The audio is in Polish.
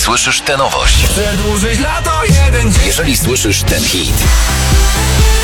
słyszysz tę nowość, Przedłużyć lato jeden dzień. jeżeli słyszysz ten hit,